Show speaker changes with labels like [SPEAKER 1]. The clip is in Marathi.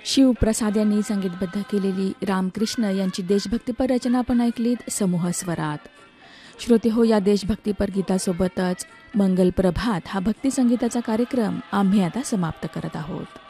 [SPEAKER 1] शिवप्रसाद यांनी संगीतबद्ध केलेली रामकृष्ण यांची देशभक्तीपर रचना आपण ऐकलीत समूह स्वरात. श्रोते हो, या देशभक्तीपर गीतासोबतच मंगल प्रभात हा भक्ती संगीताचा कार्यक्रम आम्ही आता समाप्त करत आहोत.